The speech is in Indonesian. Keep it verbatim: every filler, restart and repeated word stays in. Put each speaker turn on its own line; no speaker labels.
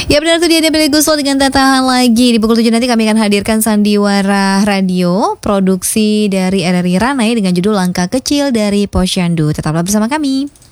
Ya benar tuh dia Billy Guslo dengan Tak Tahan Lagi. Di pukul tujuh nanti kami akan hadirkan Sandiwara Radio, produksi dari R R I Ranai dengan judul Langkah Kecil dari Posyandu. Tetaplah bersama kami.